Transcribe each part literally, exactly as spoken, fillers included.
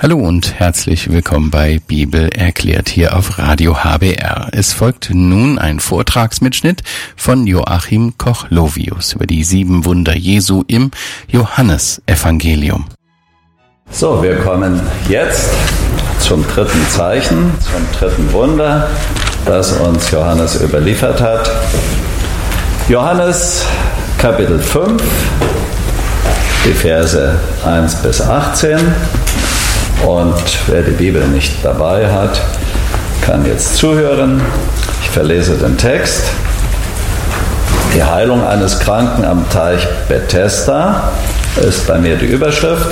Hallo und herzlich willkommen bei Bibel erklärt hier auf Radio H B R. Es folgt nun ein Vortragsmitschnitt von Joachim Koch-Lovius über die sieben Wunder Jesu im Johannesevangelium. So, wir kommen jetzt zum dritten Zeichen, zum dritten Wunder, das uns Johannes überliefert hat. Johannes Kapitel fünf, die Verse eins bis achtzehn. Und wer die Bibel nicht dabei hat, kann jetzt zuhören. Ich verlese den Text. Die Heilung eines Kranken am Teich Bethesda ist bei mir die Überschrift.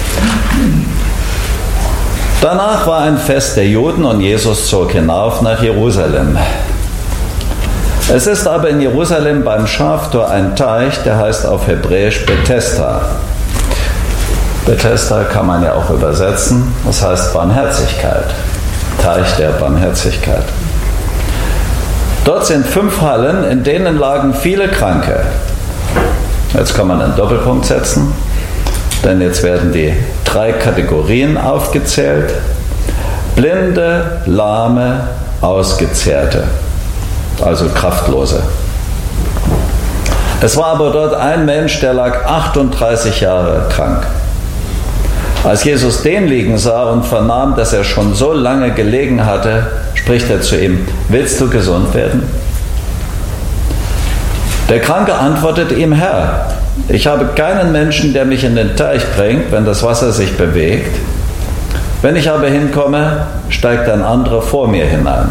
Danach war ein Fest der Juden und Jesus zog hinauf nach Jerusalem. Es ist aber in Jerusalem beim Schaftor ein Teich, der heißt auf Hebräisch Bethesda. Bethesda kann man ja auch übersetzen, das heißt Barmherzigkeit, Teich der Barmherzigkeit. Dort sind fünf Hallen, in denen lagen viele Kranke. Jetzt kann man einen Doppelpunkt setzen, denn jetzt werden die drei Kategorien aufgezählt: Blinde, Lahme, Ausgezehrte, also Kraftlose. Es war aber dort ein Mensch, der lag achtunddreißig Jahre krank. Als Jesus den liegen sah und vernahm, dass er schon so lange gelegen hatte, spricht er zu ihm: Willst du gesund werden? Der Kranke antwortet ihm: Herr, ich habe keinen Menschen, der mich in den Teich bringt, wenn das Wasser sich bewegt. Wenn ich aber hinkomme, steigt ein anderer vor mir hinein.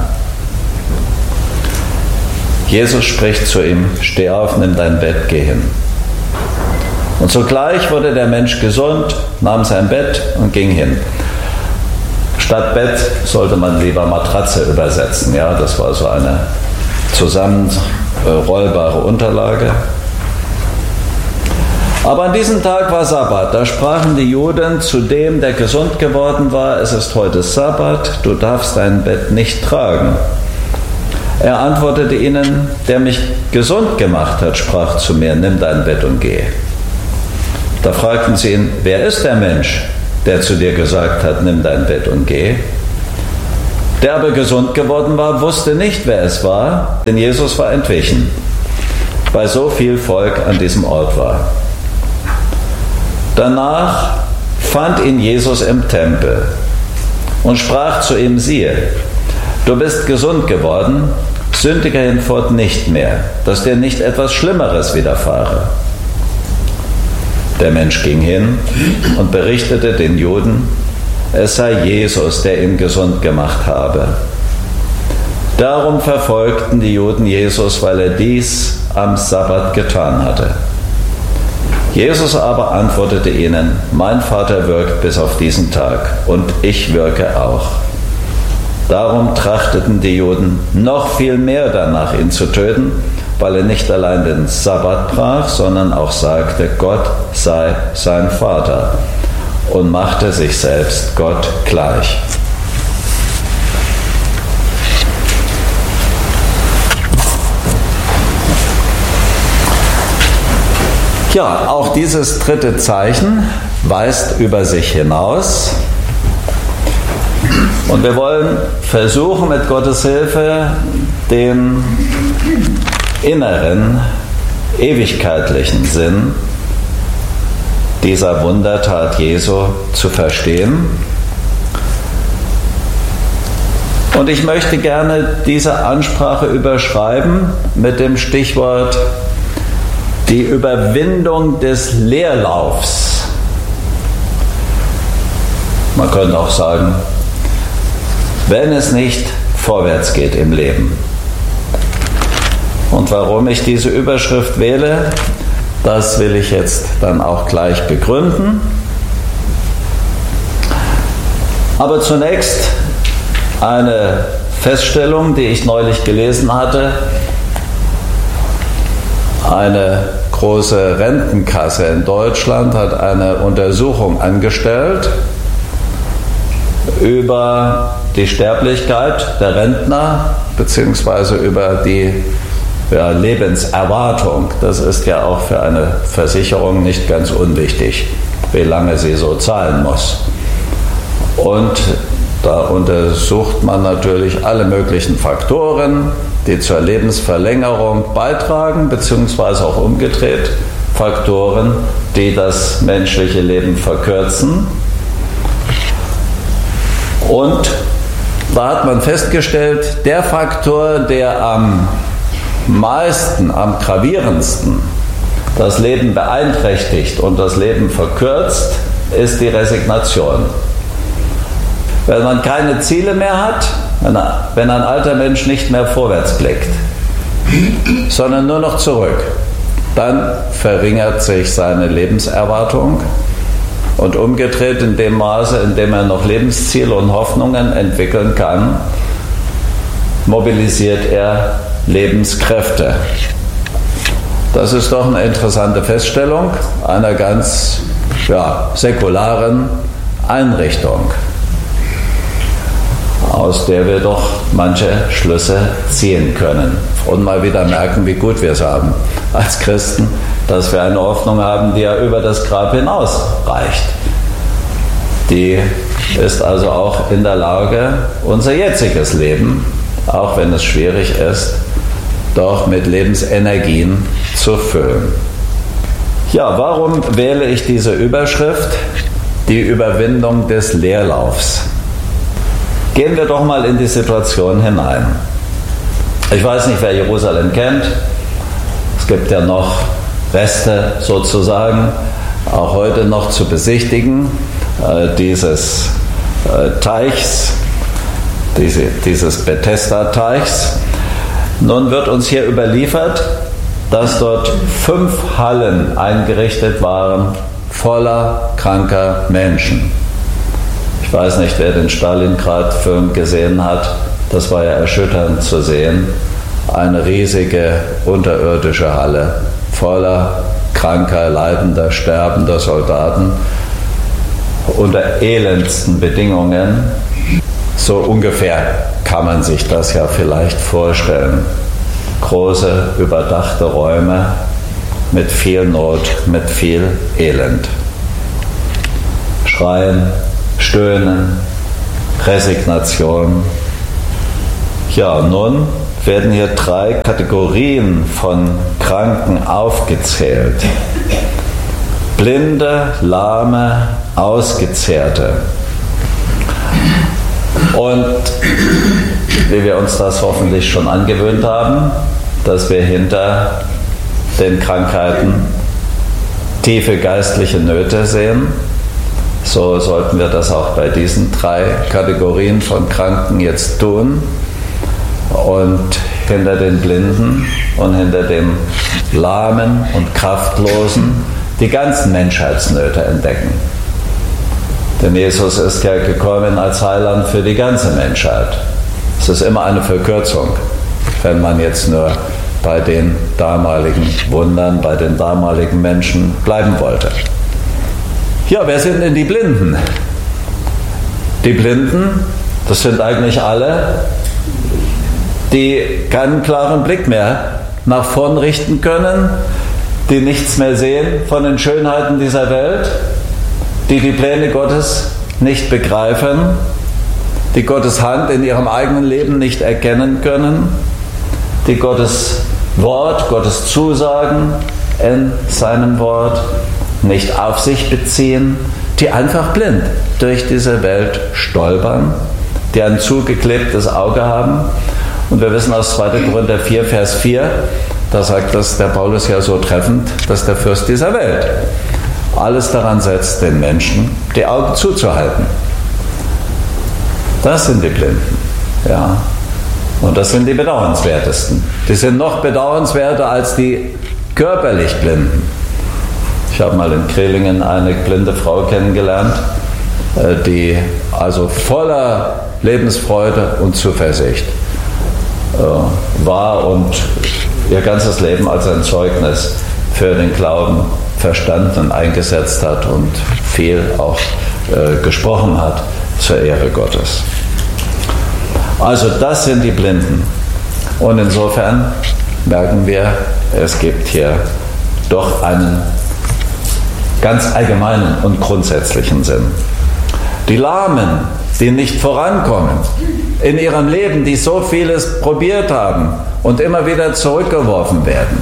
Jesus spricht zu ihm: Steh auf, nimm dein Bett, geh hin. Und sogleich wurde der Mensch gesund, nahm sein Bett und ging hin. Statt Bett sollte man lieber Matratze übersetzen. Ja, das war so eine zusammenrollbare Unterlage. Aber an diesem Tag war Sabbat. Da sprachen die Juden zu dem, der gesund geworden war: Es ist heute Sabbat, du darfst dein Bett nicht tragen. Er antwortete ihnen: Der mich gesund gemacht hat, sprach zu mir: Nimm dein Bett und geh. Da fragten sie ihn: Wer ist der Mensch, der zu dir gesagt hat, nimm dein Bett und geh? Der aber gesund geworden war, wusste nicht, wer es war, denn Jesus war entwichen, weil so viel Volk an diesem Ort war. Danach fand ihn Jesus im Tempel und sprach zu ihm: Siehe, du bist gesund geworden, sündige hinfort nicht mehr, dass dir nicht etwas Schlimmeres widerfahre. Der Mensch ging hin und berichtete den Juden, es sei Jesus, der ihn gesund gemacht habe. Darum verfolgten die Juden Jesus, weil er dies am Sabbat getan hatte. Jesus aber antwortete ihnen: Mein Vater wirkt bis auf diesen Tag und ich wirke auch. Darum trachteten die Juden noch viel mehr danach, ihn zu töten, weil er nicht allein den Sabbat brach, sondern auch sagte, Gott sei sein Vater, und machte sich selbst Gott gleich. Ja, auch dieses dritte Zeichen weist über sich hinaus. Und wir wollen versuchen, mit Gottes Hilfe den inneren, ewigkeitlichen Sinn dieser Wundertat Jesu zu verstehen. Und ich möchte gerne diese Ansprache überschreiben mit dem Stichwort die Überwindung des Leerlaufs. Man könnte auch sagen, wenn es nicht vorwärts geht im Leben. Und warum ich diese Überschrift wähle, das will ich jetzt dann auch gleich begründen. Aber zunächst eine Feststellung, die ich neulich gelesen hatte. Eine große Rentenkasse in Deutschland hat eine Untersuchung angestellt über die Sterblichkeit der Rentner beziehungsweise über die ja, Lebenserwartung. Das ist ja auch für eine Versicherung nicht ganz unwichtig, wie lange sie so zahlen muss. Und da untersucht man natürlich alle möglichen Faktoren, die zur Lebensverlängerung beitragen, beziehungsweise auch umgedreht Faktoren, die das menschliche Leben verkürzen. Und da hat man festgestellt, der Faktor, der am meisten, am gravierendsten das Leben beeinträchtigt und das Leben verkürzt, ist die Resignation. Wenn man keine Ziele mehr hat, wenn ein alter Mensch nicht mehr vorwärts blickt, sondern nur noch zurück, dann verringert sich seine Lebenserwartung und umgedreht in dem Maße, in dem er noch Lebensziele und Hoffnungen entwickeln kann, mobilisiert er Lebenskräfte. Das ist doch eine interessante Feststellung einer ganz ja, säkularen Einrichtung, aus der wir doch manche Schlüsse ziehen können und mal wieder merken, wie gut wir es haben als Christen, dass wir eine Hoffnung haben, die ja über das Grab hinaus reicht. Die ist also auch in der Lage, unser jetziges Leben, auch wenn es schwierig ist, doch mit Lebensenergien zu füllen. Ja, warum wähle ich diese Überschrift? Die Überwindung des Leerlaufs. Gehen wir doch mal in die Situation hinein. Ich weiß nicht, wer Jerusalem kennt. Es gibt ja noch Reste sozusagen, auch heute noch zu besichtigen, äh, dieses äh, Teichs, diese, dieses Bethesda-Teichs. Nun wird uns hier überliefert, dass dort fünf Hallen eingerichtet waren, voller kranker Menschen. Ich weiß nicht, wer den Stalingrad-Film gesehen hat. Das war ja erschütternd zu sehen. Eine riesige unterirdische Halle voller kranker, leidender, sterbender Soldaten unter elendsten Bedingungen. So ungefähr kann man sich das ja vielleicht vorstellen. Große, überdachte Räume mit viel Not, mit viel Elend. Schreien, Stöhnen, Resignation. Ja, nun werden hier drei Kategorien von Kranken aufgezählt. Blinde, Lahme, Ausgezehrte. Und wie wir uns das hoffentlich schon angewöhnt haben, dass wir hinter den Krankheiten tiefe geistliche Nöte sehen, so sollten wir das auch bei diesen drei Kategorien von Kranken jetzt tun und hinter den Blinden und hinter dem Lahmen und Kraftlosen die ganzen Menschheitsnöte entdecken. Denn Jesus ist ja gekommen als Heiland für die ganze Menschheit. Es ist immer eine Verkürzung, wenn man jetzt nur bei den damaligen Wundern, bei den damaligen Menschen bleiben wollte. Ja, wer sind denn die Blinden? Die Blinden, das sind eigentlich alle, die keinen klaren Blick mehr nach vorn richten können, die nichts mehr sehen von den Schönheiten dieser Welt, die die Pläne Gottes nicht begreifen, die Gottes Hand in ihrem eigenen Leben nicht erkennen können, die Gottes Wort, Gottes Zusagen in seinem Wort nicht auf sich beziehen, die einfach blind durch diese Welt stolpern, die ein zugeklebtes Auge haben. Und wir wissen aus zweiter Korinther vier, Vers vier, da sagt das der Paulus ja so treffend, dass der Fürst dieser Welt alles daran setzt, den Menschen die Augen zuzuhalten. Das sind die Blinden. Ja. Und das sind die bedauernswertesten. Die sind noch bedauernswerter als die körperlich Blinden. Ich habe mal in Krehlingen eine blinde Frau kennengelernt, die also voller Lebensfreude und Zuversicht war und ihr ganzes Leben als ein Zeugnis für den Glauben verstanden und eingesetzt hat und viel auch äh, gesprochen hat zur Ehre Gottes. Also das sind die Blinden. Und insofern merken wir, es gibt hier doch einen ganz allgemeinen und grundsätzlichen Sinn. Die Lahmen, die nicht vorankommen in ihrem Leben, die so vieles probiert haben und immer wieder zurückgeworfen werden.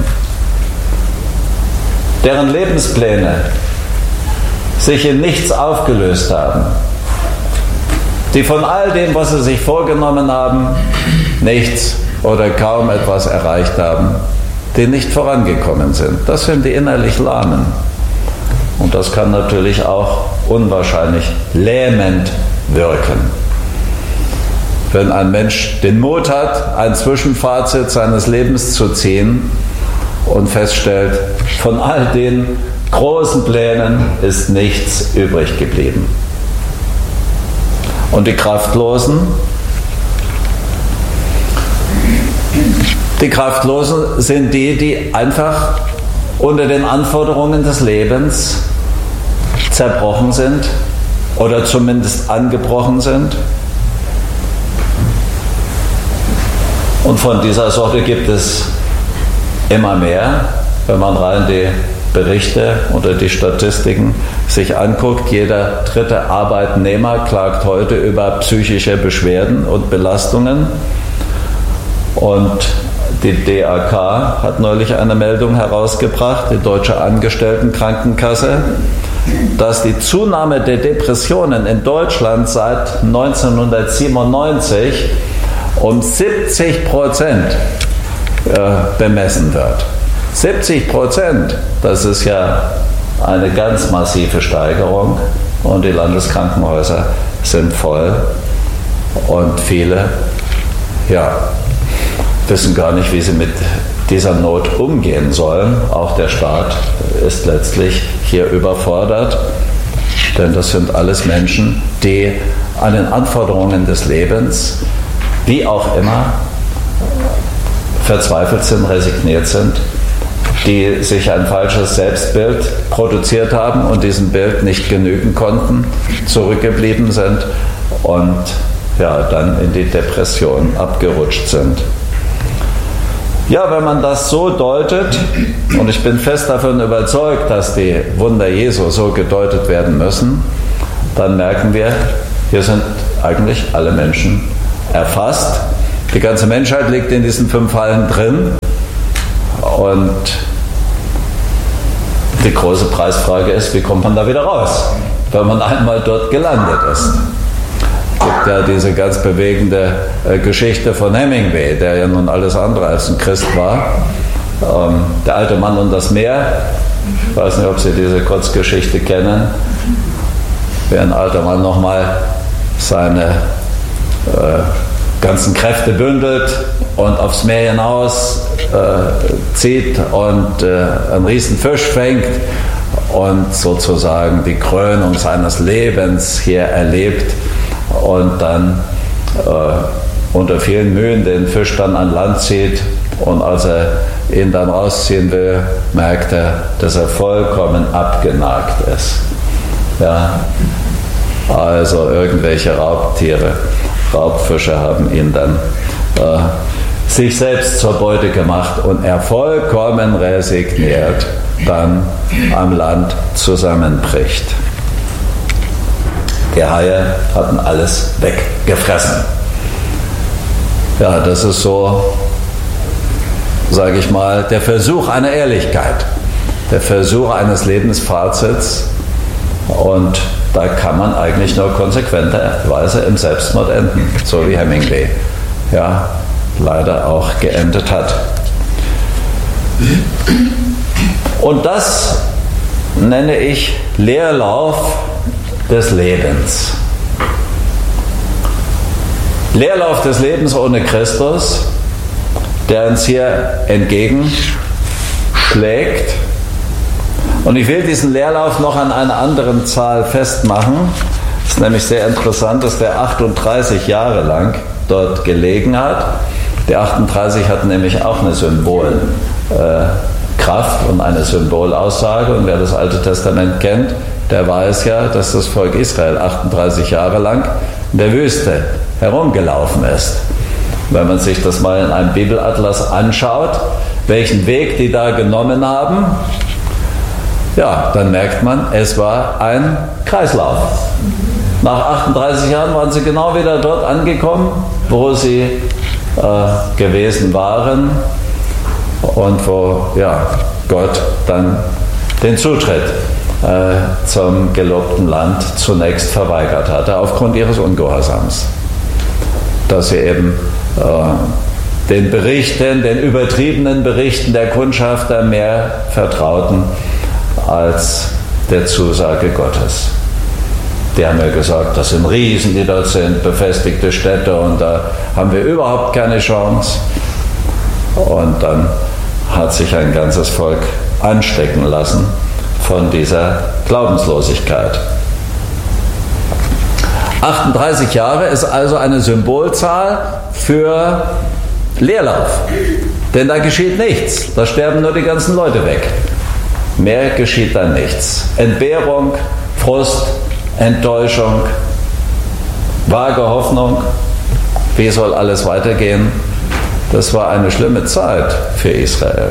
Deren Lebenspläne sich in nichts aufgelöst haben. Die von all dem, was sie sich vorgenommen haben, nichts oder kaum etwas erreicht haben, die nicht vorangekommen sind. Das sind die innerlich Lahmen. Und das kann natürlich auch unwahrscheinlich lähmend wirken. Wenn ein Mensch den Mut hat, ein Zwischenfazit seines Lebens zu ziehen und feststellt, von all den großen Plänen ist nichts übrig geblieben. Und die Kraftlosen, die Kraftlosen sind die, die einfach unter den Anforderungen des Lebens zerbrochen sind oder zumindest angebrochen sind. Und von dieser Sorte gibt es immer mehr, wenn man rein die Berichte oder die Statistiken sich anguckt. Jeder dritte Arbeitnehmer klagt heute über psychische Beschwerden und Belastungen. Und die D A K hat neulich eine Meldung herausgebracht, die Deutsche Angestelltenkrankenkasse, dass die Zunahme der Depressionen in Deutschland seit neunzehnhundertsiebenundneunzig um siebzig Prozent bemessen wird. siebzig Prozent, das ist ja eine ganz massive Steigerung und die Landeskrankenhäuser sind voll und viele, ja, wissen gar nicht, wie sie mit dieser Not umgehen sollen. Auch der Staat ist letztlich hier überfordert, denn das sind alles Menschen, die an den Anforderungen des Lebens, wie auch immer, verzweifelt sind, resigniert sind, die sich ein falsches Selbstbild produziert haben und diesem Bild nicht genügen konnten, zurückgeblieben sind und ja, dann in die Depression abgerutscht sind. Ja, wenn man das so deutet, und ich bin fest davon überzeugt, dass die Wunder Jesu so gedeutet werden müssen, dann merken wir, hier sind eigentlich alle Menschen erfasst. Die ganze Menschheit liegt in diesen fünf Fallen drin. Und die große Preisfrage ist, wie kommt man da wieder raus, wenn man einmal dort gelandet ist. Es gibt ja diese ganz bewegende äh, Geschichte von Hemingway, der ja nun alles andere als ein Christ war. Ähm, der alte Mann und das Meer. Ich weiß nicht, ob Sie diese Kurzgeschichte kennen. Wie ein alter Mann nochmal seine äh, ganzen Kräfte bündelt und aufs Meer hinaus äh, zieht und äh, einen riesen Fisch fängt und sozusagen die Krönung seines Lebens hier erlebt und dann äh, unter vielen Mühen den Fisch dann an Land zieht und als er ihn dann rausziehen will, merkt er, dass er vollkommen abgenagt ist. Ja? Also irgendwelche Raubtiere, Raubfische haben ihn dann äh, sich selbst zur Beute gemacht und er vollkommen resigniert dann am Land zusammenbricht. Die Haie hatten alles weggefressen. Ja, das ist so, sage ich mal, der Versuch einer Ehrlichkeit, der Versuch eines Lebensfazits und da kann man eigentlich nur konsequenterweise im Selbstmord enden, so wie Hemingway ja leider auch geendet hat. Und das nenne ich Leerlauf des Lebens. Leerlauf des Lebens ohne Christus, der uns hier entgegenschlägt. Und ich will diesen Leerlauf noch an einer anderen Zahl festmachen. Es ist nämlich sehr interessant, dass der achtunddreißig Jahre lang dort gelegen hat. Der achtunddreißig hat nämlich auch eine Symbolkraft äh, und eine Symbolaussage. Und wer das Alte Testament kennt, der weiß ja, dass das Volk Israel achtunddreißig Jahre lang in der Wüste herumgelaufen ist. Wenn man sich das mal in einem Bibelatlas anschaut, welchen Weg die da genommen haben, ja, dann merkt man, es war ein Kreislauf. Nach achtunddreißig Jahren waren sie genau wieder dort angekommen, wo sie äh, gewesen waren und wo ja, Gott dann den Zutritt äh, zum gelobten Land zunächst verweigert hatte, aufgrund ihres Ungehorsams. Dass sie eben äh, den Berichten, den übertriebenen Berichten der Kundschafter mehr vertrauten als der Zusage Gottes. Die haben ja gesagt, das sind Riesen, die dort sind, befestigte Städte und da haben wir überhaupt keine Chance. Und dann hat sich ein ganzes Volk anstecken lassen von dieser Glaubenslosigkeit. achtunddreißig Jahre ist also eine Symbolzahl für Leerlauf. Denn da geschieht nichts. Da sterben nur die ganzen Leute weg. Mehr geschieht da nichts. Entbehrung, Frust, Enttäuschung, vage Hoffnung. Wie soll alles weitergehen? Das war eine schlimme Zeit für Israel.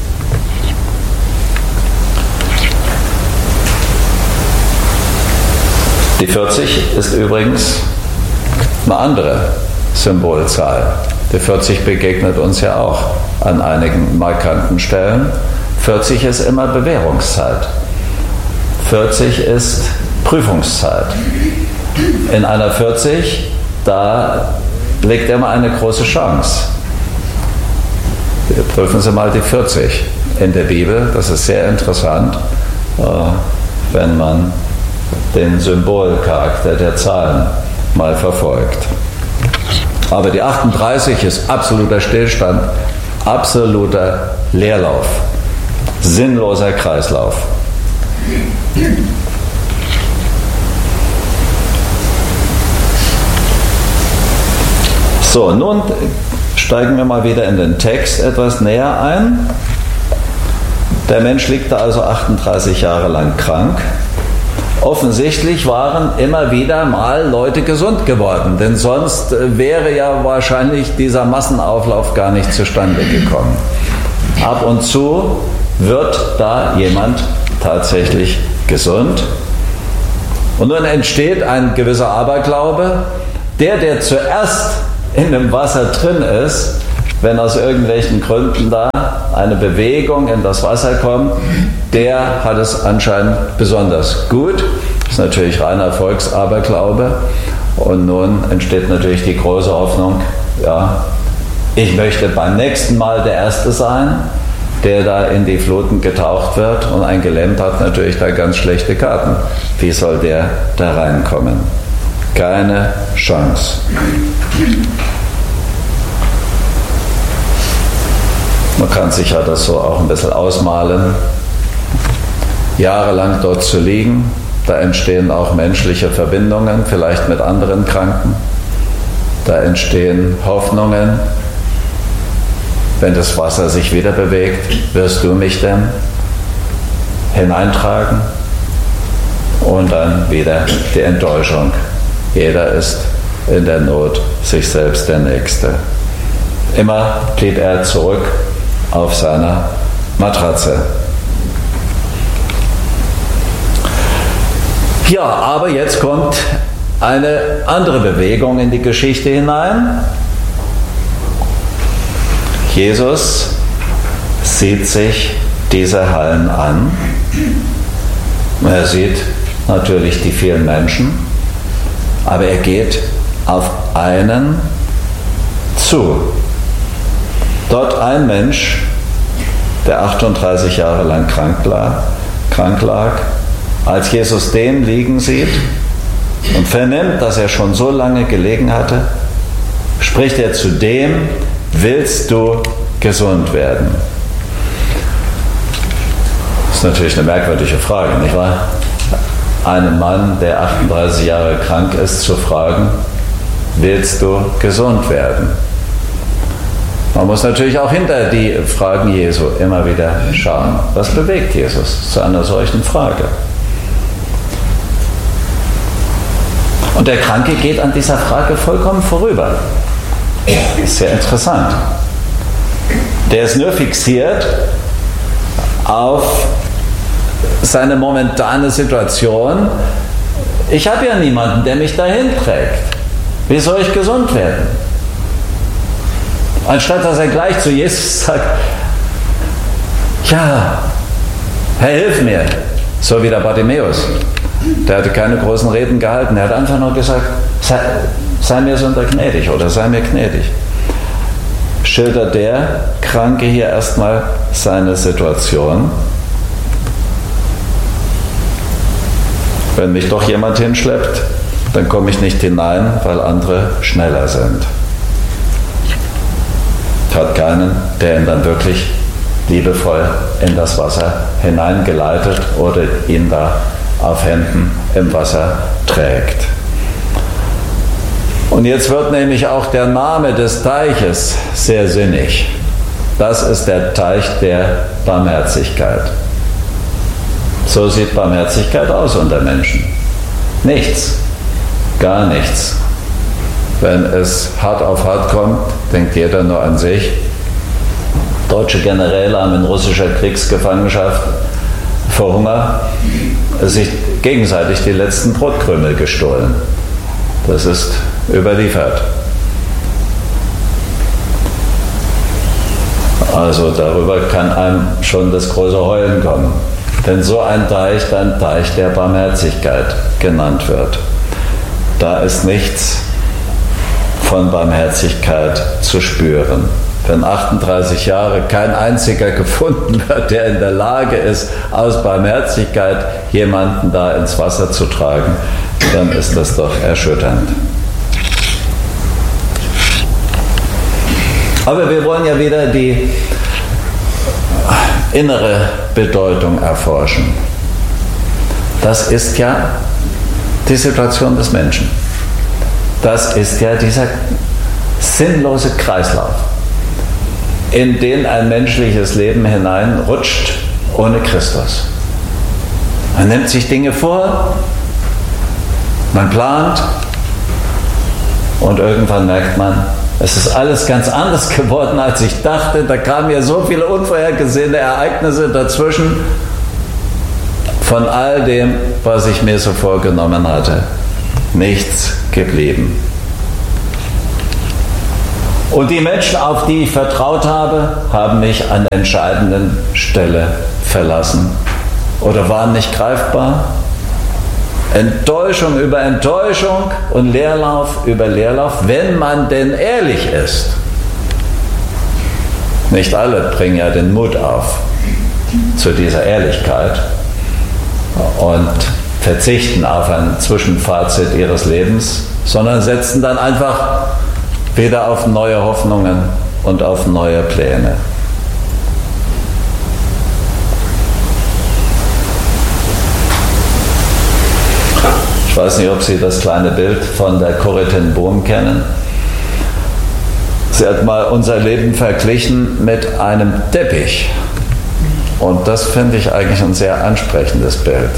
Die vierzig ist übrigens eine andere Symbolzahl. Die vierzig begegnet uns ja auch an einigen markanten Stellen. vierzig ist immer Bewährungszeit. vierzig ist Prüfungszeit. In einer vierzig, da liegt immer eine große Chance. Prüfen Sie mal die vierzig in der Bibel. Das ist sehr interessant, wenn man den Symbolcharakter der Zahlen mal verfolgt. Aber die achtunddreißig ist absoluter Stillstand, absoluter Leerlauf, sinnloser Kreislauf. So, nun steigen wir mal wieder in den Text etwas näher ein. Der Mensch liegt da also achtunddreißig Jahre lang krank. Offensichtlich waren immer wieder mal Leute gesund geworden, denn sonst wäre ja wahrscheinlich dieser Massenauflauf gar nicht zustande gekommen. Ab und zu wird da jemand tatsächlich gesund. Und nun entsteht ein gewisser Aberglaube. Der, der zuerst in dem Wasser drin ist, wenn aus irgendwelchen Gründen da eine Bewegung in das Wasser kommt, der hat es anscheinend besonders gut. Das ist natürlich reiner Volksaberglaube. Und nun entsteht natürlich die große Hoffnung, ja, ich möchte beim nächsten Mal der Erste sein, der da in die Fluten getaucht wird. Und ein Gelähmter hat natürlich da ganz schlechte Karten. Wie soll der da reinkommen? Keine Chance. Man kann sich ja das so auch ein bisschen ausmalen. Jahrelang dort zu liegen, da entstehen auch menschliche Verbindungen, vielleicht mit anderen Kranken. Da entstehen Hoffnungen. Wenn das Wasser sich wieder bewegt, wirst du mich denn hineintragen? Und dann wieder die Enttäuschung. Jeder ist in der Not sich selbst der Nächste. Immer geht er zurück auf seiner Matratze. Ja, aber jetzt kommt eine andere Bewegung in die Geschichte hinein. Jesus sieht sich diese Hallen an. Er sieht natürlich die vielen Menschen, aber er geht auf einen zu. Dort ein Mensch, der achtunddreißig Jahre lang krank lag, krank lag, als Jesus den liegen sieht und vernimmt, dass er schon so lange gelegen hatte, spricht er zu dem: Willst du gesund werden? Das ist natürlich eine merkwürdige Frage, nicht wahr? Einen Mann, der achtunddreißig Jahre krank ist, zu fragen: Willst du gesund werden? Man muss natürlich auch hinter die Fragen Jesu immer wieder schauen. Was bewegt Jesus zu einer solchen Frage? Und der Kranke geht an dieser Frage vollkommen vorüber. Das ist sehr interessant. Der ist nur fixiert auf seine momentane Situation. Ich habe ja niemanden, der mich dahin trägt. Wie soll ich gesund werden? Anstatt dass er gleich zu Jesus sagt, ja, Herr, hilf mir. So wie der Bartimäus. Der hatte keine großen Reden gehalten. Er hat einfach nur gesagt, sei, sei mir Sünder gnädig oder sei mir gnädig. Schildert der Kranke hier erstmal seine Situation. Wenn mich doch jemand hinschleppt, dann komme ich nicht hinein, weil andere schneller sind. Hat keinen, der ihn dann wirklich liebevoll in das Wasser hineingeleitet oder ihn da auf Händen im Wasser trägt. Und jetzt wird nämlich auch der Name des Teiches sehr sinnig. Das ist der Teich der Barmherzigkeit. So sieht Barmherzigkeit aus unter Menschen. Nichts, gar nichts. Wenn es hart auf hart kommt, denkt jeder nur an sich. Deutsche Generäle haben in russischer Kriegsgefangenschaft vor Hunger sich gegenseitig die letzten Brotkrümel gestohlen. Das ist überliefert. Also darüber kann einem schon das große Heulen kommen. Wenn so ein Teich dann Teich der Barmherzigkeit genannt wird. Da ist nichts von Barmherzigkeit zu spüren. Wenn achtunddreißig Jahre kein einziger gefunden wird, der in der Lage ist, aus Barmherzigkeit jemanden da ins Wasser zu tragen, dann ist das doch erschütternd. Aber wir wollen ja wieder die innere Bedeutung erforschen. Das ist ja die Situation des Menschen. Das ist ja dieser sinnlose Kreislauf, in den ein menschliches Leben hineinrutscht ohne Christus. Man nimmt sich Dinge vor, man plant und irgendwann merkt man, es ist alles ganz anders geworden, als ich dachte. Da kamen ja so viele unvorhergesehene Ereignisse dazwischen von all dem, was ich mir so vorgenommen hatte. Nichts geblieben. Und die Menschen, auf die ich vertraut habe, haben mich an der entscheidenden Stelle verlassen oder waren nicht greifbar. Enttäuschung über Enttäuschung und Leerlauf über Leerlauf, wenn man denn ehrlich ist. Nicht alle bringen ja den Mut auf zu dieser Ehrlichkeit und verzichten auf ein Zwischenfazit ihres Lebens, sondern setzen dann einfach wieder auf neue Hoffnungen und auf neue Pläne. Ich weiß nicht, ob Sie das kleine Bild von der Corrie ten Boom kennen. Sie hat mal unser Leben verglichen mit einem Teppich. Und das finde ich eigentlich ein sehr ansprechendes Bild.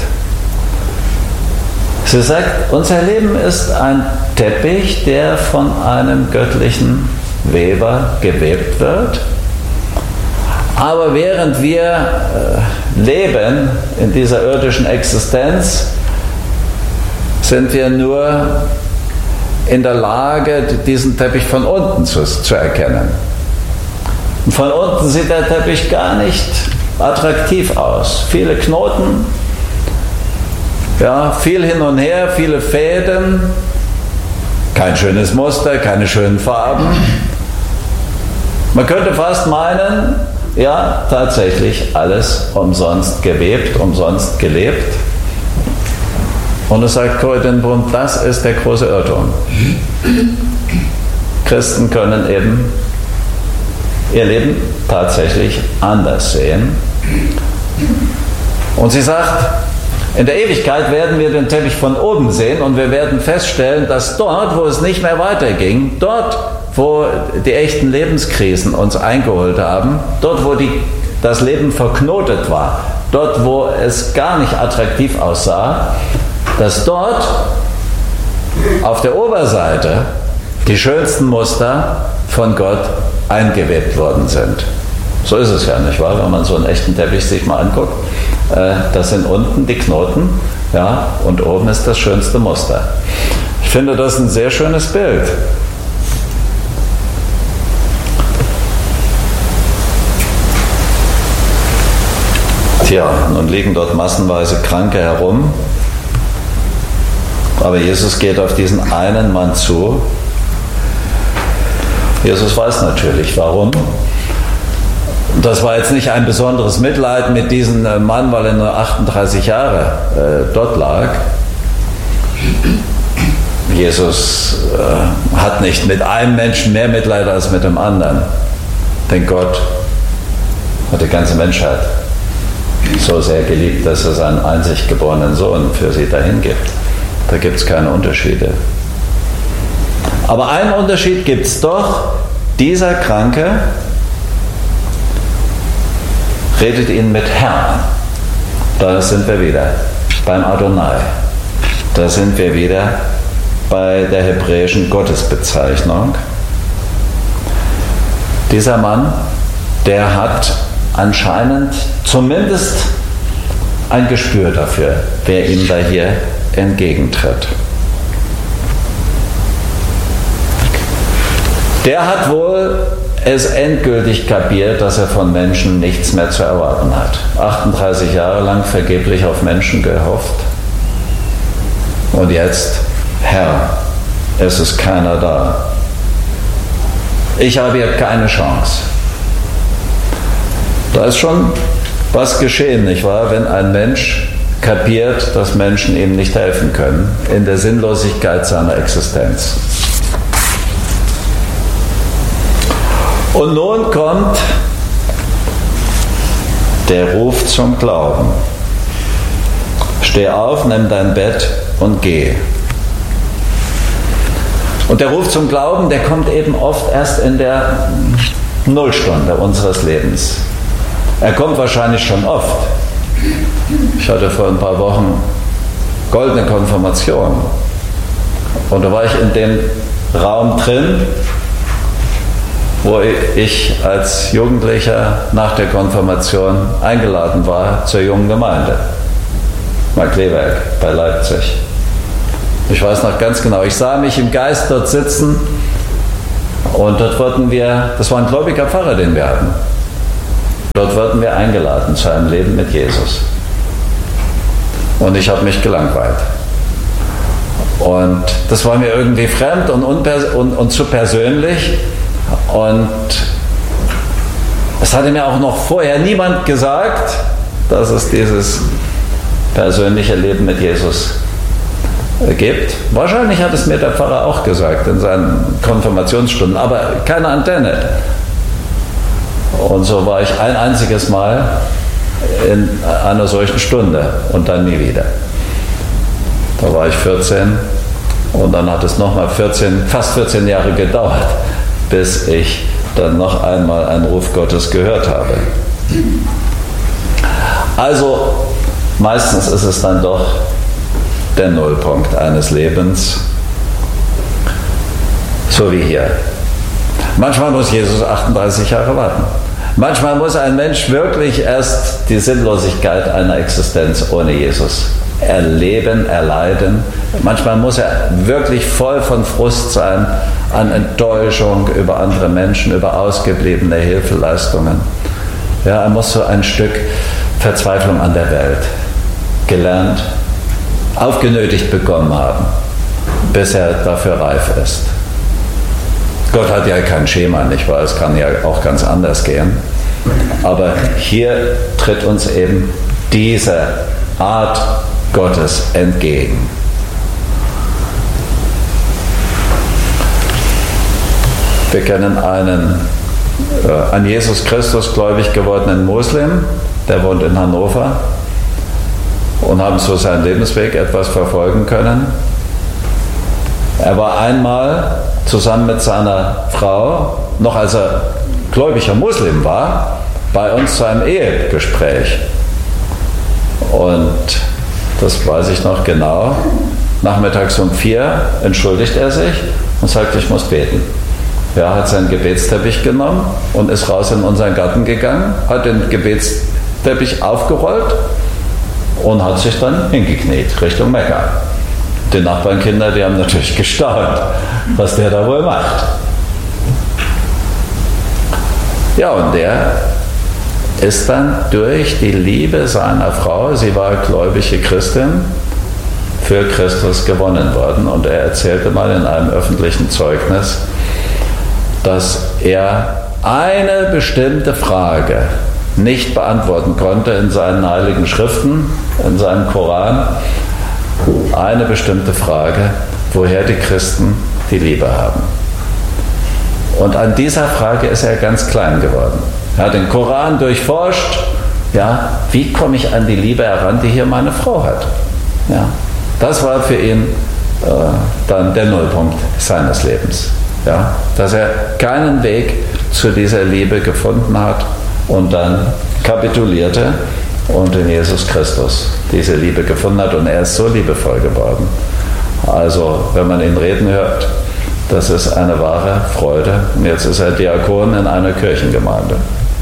Sie sagt, unser Leben ist ein Teppich, der von einem göttlichen Weber gewebt wird. Aber während wir äh, leben in dieser irdischen Existenz, sind wir nur in der Lage, diesen Teppich von unten zu, zu erkennen. Und von unten sieht der Teppich gar nicht attraktiv aus. Viele Knoten, ja, viel hin und her, viele Fäden, kein schönes Muster, keine schönen Farben. Man könnte fast meinen, ja, tatsächlich alles umsonst gewebt, umsonst gelebt. Und es sagt Corrie ten Boom, das ist der große Irrtum. Christen können eben ihr Leben tatsächlich anders sehen. Und sie sagt, in der Ewigkeit werden wir den Teppich von oben sehen und wir werden feststellen, dass dort, wo es nicht mehr weiterging, dort, wo die echten Lebenskrisen uns eingeholt haben, dort, wo die, das Leben verknotet war, dort, wo es gar nicht attraktiv aussah, dass dort auf der Oberseite die schönsten Muster von Gott eingewebt worden sind. So ist es ja, nicht wahr? Wenn man so einen echten Teppich sich mal anguckt, äh, das sind unten die Knoten, Ja, und oben ist das schönste Muster. Ich finde das ein sehr schönes Bild. Tja, nun liegen dort massenweise Kranke herum, aber Jesus geht auf diesen einen Mann zu. Jesus weiß natürlich, warum. Das war jetzt nicht ein besonderes Mitleid mit diesem Mann, weil er nur achtunddreißig Jahre äh, dort lag. Jesus äh, hat nicht mit einem Menschen mehr Mitleid als mit dem anderen. Denn Gott hat die ganze Menschheit so sehr geliebt, dass er seinen einzig geborenen Sohn für sie dahin gibt. Da gibt es keine Unterschiede. Aber einen Unterschied gibt es doch. Dieser Kranke redet ihn mit Herrn. Da sind wir wieder beim Adonai. Da sind wir wieder bei der hebräischen Gottesbezeichnung. Dieser Mann, der hat anscheinend zumindest ein Gespür dafür, wer ihm da hier entgegentritt. Der hat wohl es endgültig kapiert, dass er von Menschen nichts mehr zu erwarten hat. achtunddreißig Jahre lang vergeblich auf Menschen gehofft. Und jetzt, Herr, es ist keiner da. Ich habe hier keine Chance. Da ist schon was geschehen, nicht wahr? Wenn ein Mensch kapiert, dass Menschen ihm nicht helfen können, in der Sinnlosigkeit seiner Existenz. Und nun kommt der Ruf zum Glauben. Steh auf, nimm dein Bett und geh. Und der Ruf zum Glauben, der kommt eben oft erst in der Nullstunde unseres Lebens. Er kommt wahrscheinlich schon oft. Ich hatte vor ein paar Wochen goldene Konfirmation. Und da war ich in dem Raum drin, wo ich als Jugendlicher nach der Konfirmation eingeladen war zur jungen Gemeinde. Markleberg bei Leipzig. Ich weiß noch ganz genau, ich sah mich im Geist dort sitzen und dort wurden wir, das war ein gläubiger Pfarrer, den wir hatten, dort wurden wir eingeladen zu einem Leben mit Jesus. Und ich habe mich gelangweilt. Und das war mir irgendwie fremd und, unpers- und, und zu persönlich. Und es hatte mir auch noch vorher niemand gesagt, dass es dieses persönliche Leben mit Jesus gibt. Wahrscheinlich hat es mir der Pfarrer auch gesagt in seinen Konfirmationsstunden, aber keine Antenne. Und so war ich ein einziges Mal in einer solchen Stunde und dann nie wieder. Da war ich vierzehn und dann hat es nochmal vierzehn, fast vierzehn Jahre gedauert, bis ich dann noch einmal einen Ruf Gottes gehört habe. Also meistens ist es dann doch der Nullpunkt eines Lebens, so wie hier. Manchmal muss Jesus achtunddreißig Jahre warten. Manchmal muss ein Mensch wirklich erst die Sinnlosigkeit einer Existenz ohne Jesus erleben, erleiden. Manchmal muss er wirklich voll von Frust sein, an Enttäuschung über andere Menschen, über ausgebliebene Hilfeleistungen. Ja, er muss so ein Stück Verzweiflung an der Welt gelernt, aufgenötigt bekommen haben, bis er dafür reif ist. Gott hat ja kein Schema, nicht wahr? Es kann ja auch ganz anders gehen. Aber hier tritt uns eben diese Art Gottes entgegen. Wir kennen einen äh, an Jesus Christus gläubig gewordenen Muslim, der wohnt in Hannover, und haben so seinen Lebensweg etwas verfolgen können. Er war einmal zusammen mit seiner Frau, noch als er gläubiger Muslim war, bei uns zu einem Ehegespräch. Und das weiß ich noch genau. Nachmittags um vier entschuldigt er sich und sagt, ich muss beten. Er hat seinen Gebetsteppich genommen und ist raus in unseren Garten gegangen, hat den Gebetsteppich aufgerollt und hat sich dann hingekniet Richtung Mekka. Die Nachbarnkinder, die haben natürlich gestaunt, was der da wohl macht. Ja, und der ist dann durch die Liebe seiner Frau, sie war gläubige Christin, für Christus gewonnen worden. Und er erzählte mal in einem öffentlichen Zeugnis, dass er eine bestimmte Frage nicht beantworten konnte in seinen heiligen Schriften, in seinem Koran. Eine bestimmte Frage, woher die Christen die Liebe haben. Und an dieser Frage ist er ganz klein geworden. Er hat den Koran durchforscht. Ja, wie komme ich an die Liebe heran, die hier meine Frau hat? Ja, das war für ihn äh, dann der Nullpunkt seines Lebens. Ja, dass er keinen Weg zu dieser Liebe gefunden hat und dann kapitulierte und in Jesus Christus diese Liebe gefunden hat. Und er ist so liebevoll geworden. Also, wenn man ihn reden hört, das ist eine wahre Freude. Und jetzt ist er Diakon in einer Kirchengemeinde.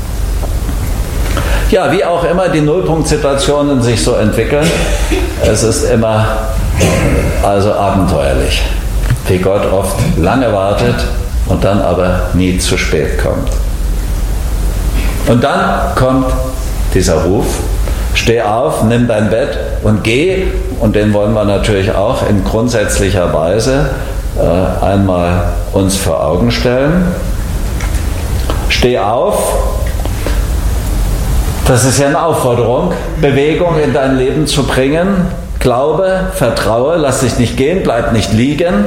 Ja, wie auch immer die Nullpunktsituationen sich so entwickeln, es ist immer also abenteuerlich, wie Gott oft lange wartet und dann aber nie zu spät kommt. Und dann kommt dieser Ruf: Steh auf, nimm dein Bett und geh. Und den wollen wir natürlich auch in grundsätzlicher Weise äh, einmal uns vor Augen stellen. Steh auf. Das ist ja eine Aufforderung, Bewegung in dein Leben zu bringen. Glaube, vertraue, lass dich nicht gehen, bleib nicht liegen.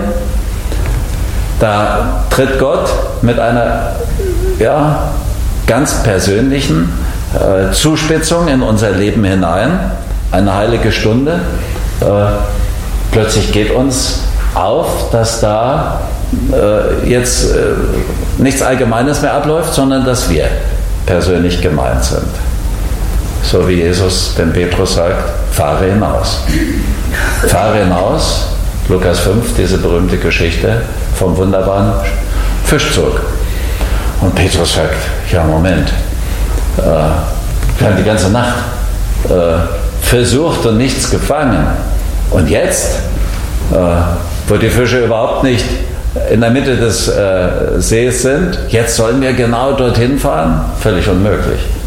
Da tritt Gott mit einer ja, ganz persönlichen äh, Zuspitzung in unser Leben hinein. Eine heilige Stunde. Äh, plötzlich geht uns auf, dass da äh, jetzt äh, nichts Allgemeines mehr abläuft, sondern dass wir persönlich gemeint sind. So wie Jesus dem Petrus sagt, fahre hinaus. Fahre hinaus, Lukas fünf, diese berühmte Geschichte vom wunderbaren Fischzug. Und Petrus sagt, ja Moment, äh, wir haben die ganze Nacht äh, versucht und nichts gefangen. Und jetzt, äh, wo die Fische überhaupt nicht in der Mitte des äh, Sees sind, jetzt sollen wir genau dorthin fahren? Völlig unmöglich.